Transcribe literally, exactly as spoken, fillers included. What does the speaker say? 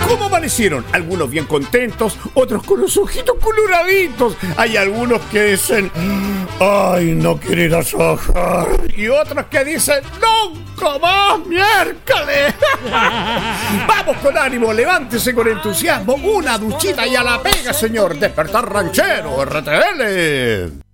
¿Cómo amanecieron? Algunos bien contentos, otros con los ojitos coloraditos. Hay algunos que dicen, ay, no quiero ir a trabajar. Y otros que dicen, nunca más, miércoles. Vamos con ánimo, levántese con entusiasmo. Una duchita y a la pega, señor. Despertar Ranchero, R T L.